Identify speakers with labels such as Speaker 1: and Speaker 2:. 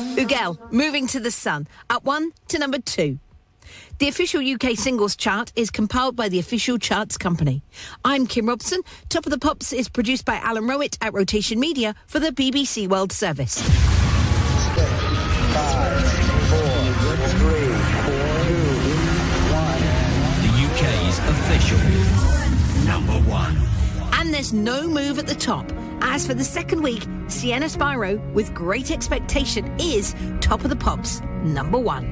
Speaker 1: Ugel, Moving to the Sun, up 1 to number 2. The official UK singles chart is compiled by the Official Charts Company. I'm Kim Robson. Top of the Pops is produced by Alan Rowett at Rotation Media for the BBC World Service.
Speaker 2: 6, 5, 4, 3, 2, 1.
Speaker 3: The UK's official number 1.
Speaker 1: And there's no move at the top. As for the second week, Sienna Spyro, with Great Expectation, is Top of the Pops number 1.